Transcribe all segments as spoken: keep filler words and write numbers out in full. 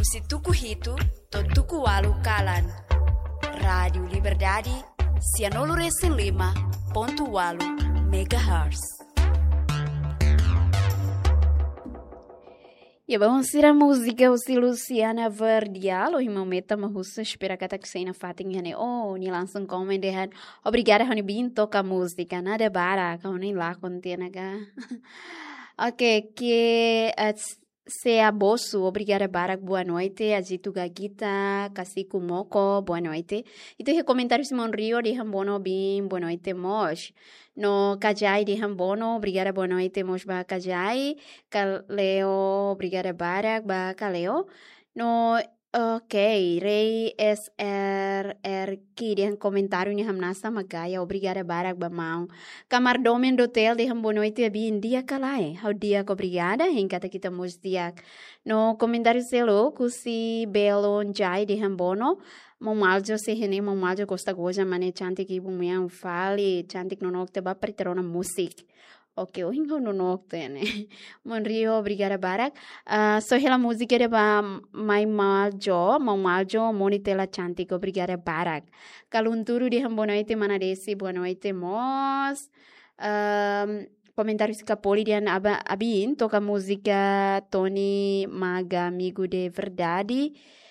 Si tuku hitu, to tuku walu kalan. Rádio Liberdade, cianolo recém lima, ponto walu, megahertz. E vamos ir a música o si Luciana Verdial, o irmão meta mahusa espera que tak sei na fatin hane oh ni langsung komen dehan obrigada hani bin toca música nada bara kau nem lá contena ga. Ok, que uh, se abosso, obrigada Barak, boa noite, Agito Gagita, Cacico Moco, boa noite. E tu comentário Simão Rio, de Rambono Bim, boa noite, Mos. No Cajai de Rambono, obrigada, boa noite, Mos ba Cajai. Caleo, obrigada Barak, ba Caleo. No, ok, Rei S R R, que de comentário ni Hamnasa Magaya, obrigada Barak, ba Mão. Camardomen do hotel de boa noite bem dia calai. How dia obrigada em kata kita mos dia. No comentário selo kusi belo jai de hambono. Momaljo se hene momaljo costa goja mane chantik ibu meang fali chantik nonok te ba preterona musik. Ok, o hingo nonok te ne. Monrio obrigada Barak. Uh, so hela música de ba mai maljo, momaljo monitela chantik obrigada Barak. Kalunturu de boa noite manadesi boa noite mos. Um, comentários Capoli de Abin toca música Tony Maga amigo de verdade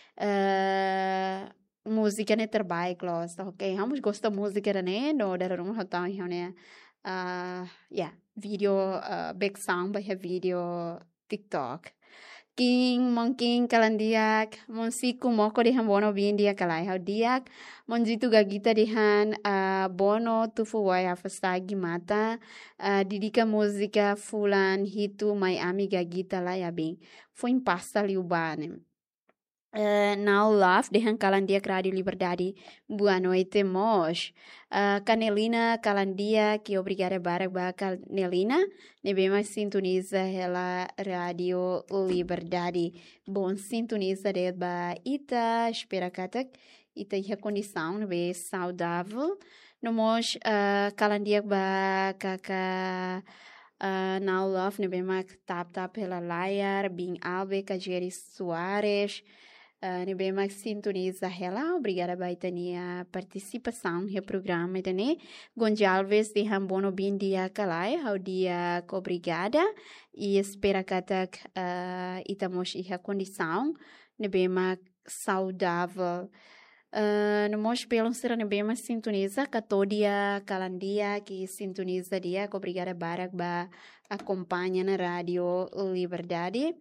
uh, música ne terbaik los ok vamos gostar música né no dar um ratão né uh, yeah video uh, back sound by video TikTok King, mon King kalandiak, mon siku moko dihan bono bin dia kalai hau diak, mon jitu gagita dihan uh, bono tufu waya fastagi mata, uh, didika música fulan hitu Miami gagita lá ya bing, foi pasta liubane. Uh, now love dihan kalandiak Radio Liberdade, boa noite mos. Uh, Canelina Calandia, que obrigada Barak ba Canelina, nebe mais sintoniza ela Radio Liberdade. Bom sintoniza de ba ita espera katak ita ia condição nebe saudável. Nomos uh, Calandia ba kaka uh, now love nebe mak tap tap ela layar bing albe Kajeri Soares. Uh, ne bem mais sintoniza ela, obrigada baitania participação no programa né Gonçalves de Rambono bem dia calai, ao dia obrigada e espera que tak uh, itamos a condição ne bem mais saudável uh, no mos pelo ser ne bem mais sintoniza que todo dia calandia que sintoniza dia obrigada Barak ba acompanha na rádio Liberdade.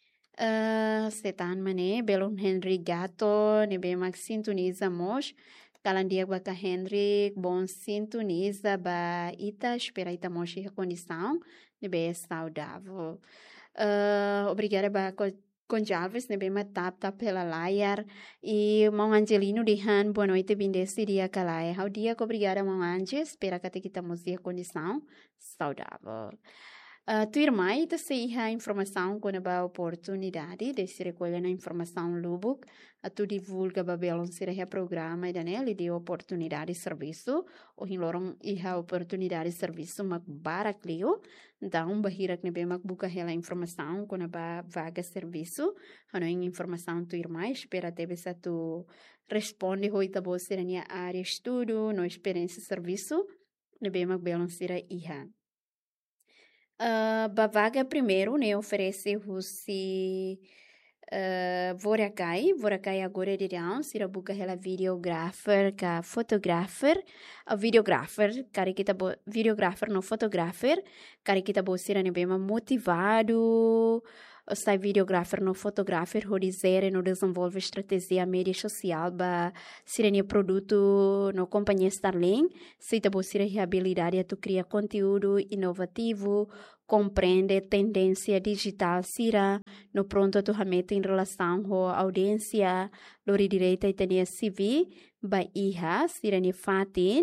Uh, setan mane belum Henry Gato nebe mak sintoniza mos kalandia baka Henry bom sintoniza ba ita espera ita mos a condição nebe saudável uh, obrigada ba Gonçalves nebe ma tap tap pela layar e mão Angelino dihan boa noite bindesi dia calai how dia obrigada mão Ange espera que kita mos a condição saudável. Uh, tu irmã ita sei a informação quando a oportunidade de se recolher a informação lubuk a tu divulga babelon se a programa e danele de oportunidade de serviço ou em lorong iha oportunidade de serviço mak barak leo então bahirak nebe mak buka hela informação quando a vaga serviço ano em informação tu irmã espera tebe sa tu responde hoita bo serania área estudo no experiência serviço nebe mak belon se iha. Uh, Bavaga primeiro, né, oferece o si uh, Vorakai, Vorakai agora de down, se buca ela videographer, ka photographer, a videographer, cara kita bo videographer no photographer, cara kita bo sira ne bema motivado, sai videographer no photographer, hodizere no desenvolve estratégia mídia social ba sirene produto no companhia Starlink, se ta bo sira habilidade tu cria conteúdo inovativo, compreende tendência digital sira no pronto tu hamete em relação com a audiência lori direita e tenia C V ba iha sirene fatin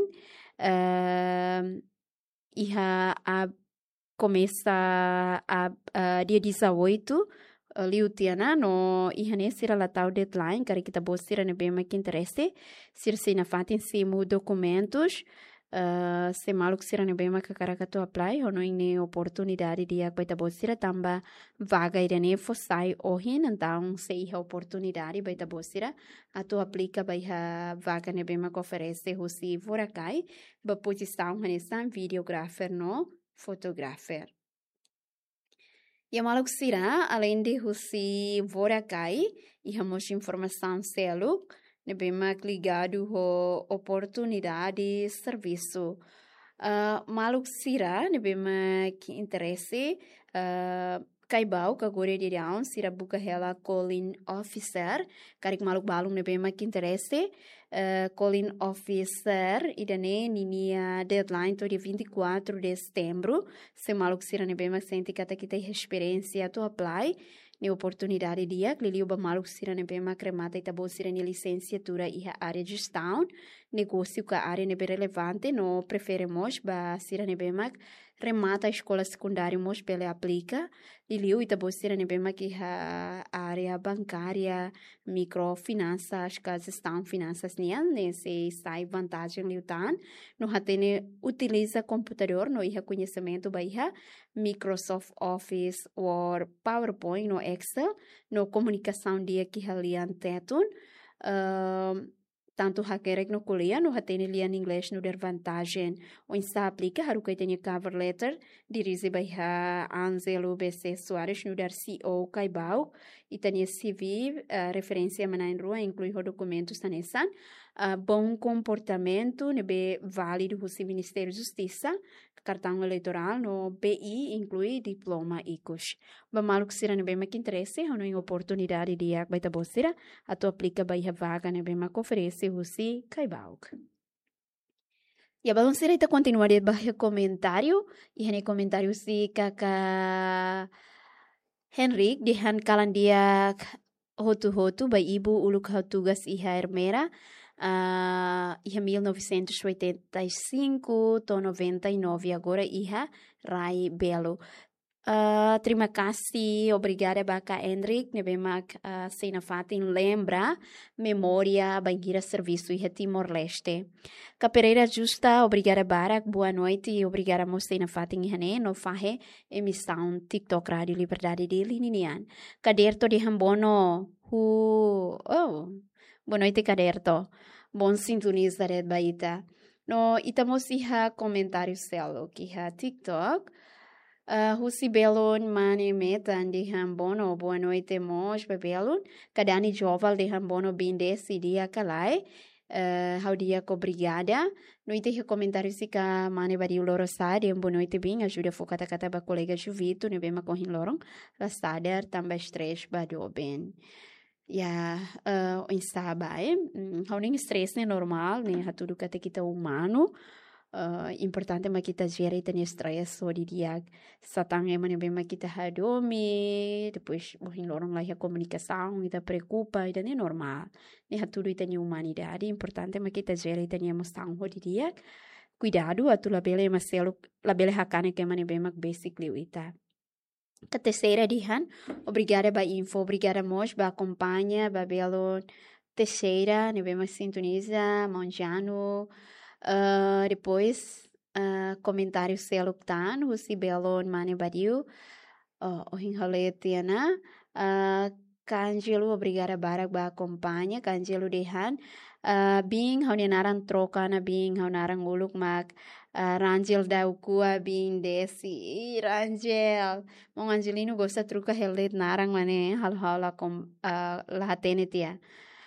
uh, iha a começa a, a dia dezoito liutiana no ihane sira latau deadline cara kita bosira ne bem que interesse sir sina fatin simu documentos Uh, se malu que será bem que caracato apply, ou não tem oportunidade de que baita bosira tamba vaga irene fossai ohin, então se a oportunidade baita bosira, a tu aplica baita vaga ne bem que oferece husi vorakai, ba posição hanesan videographer no fotografer. E a malu que será além de husi vorakai, e hamos informação selo, nebema ligado ho oportunidade de serviço. Uh, maluk sira nebema que interesse uh, kaibau kagore de down sira buka hela calling officer karik maluk balung nebema que interesse uh, calling officer idane ninia deadline to dia vinte e quatro de setembro se maluk sira nebema sente kata kita experiência to apply ne oportunidade dia que liuba maluk sira nebema cremata itabo sira ne licenciatura e a área de gestão negócio que a área nebe relevante no preferimos ba sira nebema remata a escola secundária mos pele aplica liliu itabo sira nebema que a área bancária microfinanças que gestão finanças nian nesse sai vantagem liutan no hatene utiliza computador no iha conhecimento ba iha Microsoft Office or PowerPoint no Excel no comunicação dia que halian tetun um, tanto hakerek no kuliah no hatene lian inglês no der vantagem o insta aplica haru kai tenha cover letter dirige by ha Anzelo B C Soares no der C E O kaibau e tenha C V uh, referência mana em rua inclui o documento sanesan uh, bom comportamento nebe válido do Ministério da Justiça cartão eleitoral no B I inclui diploma icos ba malu que será nebe que interesse ou não oportunidade de ak baita bosira a tu aplica by ha vaga nebe ma oferece Husi Kaibauk. E a balon será ita continuar de barra comentário e hene comentário si kaka Henrik di han kalandia hotu hotu by ibu uluk hatugas iha hermera uh, iha mil novecentos e oitenta e cinco to noventa e nove agora iha Rai Belo. Uh, terima kasih, obrigada Baka Hendrik, nebemak uh, Sena Fatin lembra memória bangira serviço e Timor-Leste. Capereira Justa, obrigada Barak, boa noite e obrigada Mostena Fatin Hane, no fahe emissão TikTok Rádio Liberdade de Lininian. Caderto de Hambono, hu, oh, boa noite Caderto, bom sintonista de Baita. No, itamos iha comentário celo, que ha TikTok, Uh, Husi belon mane metan di hambono boa noite mos bebelon kadani joval de hambono binde si dia kalai uh, how dia ko obrigada noite he comentário si ka mane badi loro sade boa noite bem ajuda fo kata kata ba colega juvito ne bema kohin lorong la sader tamba stress bado ben ya uh, insta bae how ning stress ne normal ne hatudu kata kita humano Uh, importante ma kita gera itani stress so di dia satang e mane bem kita hadomi depois bohin lorong lah a comunicação kita preocupa e é normal ne hatudo itani humanidade importante ma kita gera itani emoção ho di dia cuidado atu labele maselo labele hakane que mane bem mak basically ita a terceira dihan obrigada ba info obrigada mos ba acompanha ba belo terceira ne bem sintoniza monjano. Uh, depois uh, comentário seluktan husi belon mane badiu uh, o hinhole tiana uh, kanjelu obrigada barak ba acompanha kanjelu dehan uh, bing haunenaran troca na bing haunaran uluk mak uh, Rangel daukua bing desi Rangel mong Angelino gosta truca helet narang mane hal hal kom uh, lahatene tia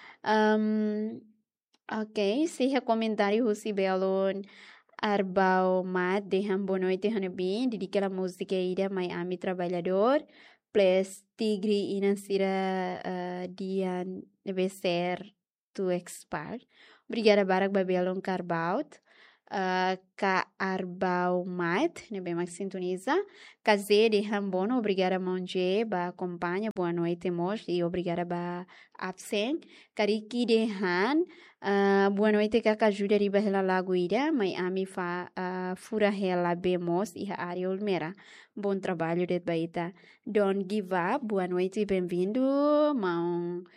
um, ok, se comentário Husi Belon Arbau Mat de boa noite Hanabin, dedica a música ida Miami Trabalhador, plus Tigre Inansira uh, Dian deve ser tu expert. Obrigada Barak Babelon Carbaut. Uh, ka Arbau Mat, ne bem mais sintoniza. Kaze de Hambono, obrigada Monje, ba acompanha, boa noite mos e obrigada ba absen. Kariki de Han, uh, boa noite ka ajuda riba hela lagoira, Miami fa uh, fura hela bemos e a área Olmera. Bom trabalho de baita. Don't give up, boa noite, bem-vindo, mão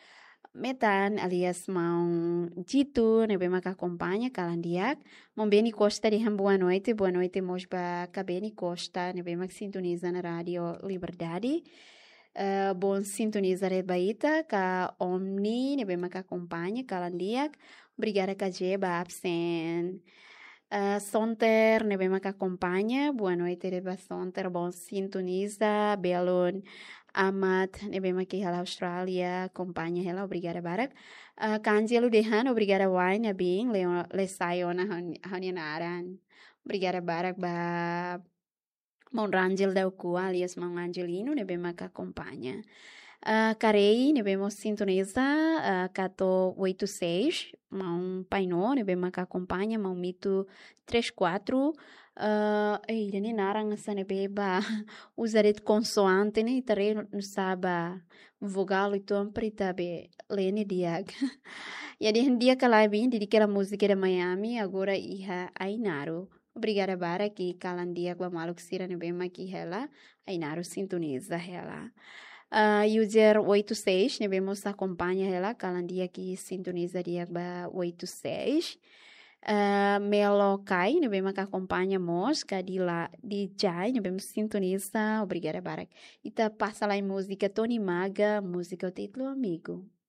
Metan alias mau Jitu, nebe mak acompanha Calandiac. Mau Beni Costa de boa noite, boa noite mosba Beni Costa, nebe mak sintoniza na rádio Liberdade. Uh, bom sintoniza Red Baita, ka Omni, nebe mak acompanha Calandiac. Obrigada Kajeba absent. Uh, Sonter, nebe mak acompanha, boa noite Reba Sonter, bom sintoniza, Belon. Amat, nebe maki hela Austrália, acompanha ela, obrigada Barak. Uh, Kanjelu Dehan, obrigada Wine, Abing, Leon, Lesaiona, Hanianaran. Obrigada Barak, ba Mão Rangel da Ukua, alias Mão Angelino, nebe maka acompanha. Uh, Carei, nebe mo sintoniza, uh, Cato oito seis, Mão Painô, nebe maka acompanha, Mão Mito três quatro. Uh, eh, ini narang sa nebeba usaret consoante ne tare no saba vogal itu amprita be lene diag ya de dia kala bem de que a música de Miami agora iha Ainaro. Obrigada bara que calandia com a maluco sira nebema que ela Ainaro sintoniza ela. Uh, user oito seis nebemos acompanha ela calandia que sintoniza dia oito seis. Uh, Melokai, nebe mak acompanha mosca de lá de Jai, nebe sintoniza, obrigada Barak. Ita passa lá em música Tony Maga, música o título amigo.